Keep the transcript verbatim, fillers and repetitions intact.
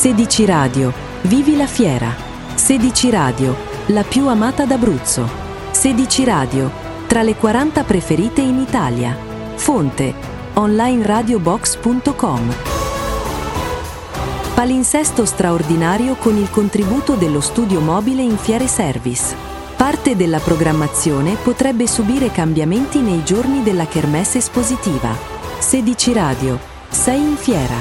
sedici Radio, vivi la fiera. sedici Radio, la più amata d'Abruzzo. sedici Radio, tra le quaranta preferite in Italia. Fonte, online radio box punto com. Palinsesto straordinario con il contributo dello studio mobile in Fiere Service. Parte della programmazione potrebbe subire cambiamenti nei giorni della kermesse espositiva. sedici Radio, sei in fiera.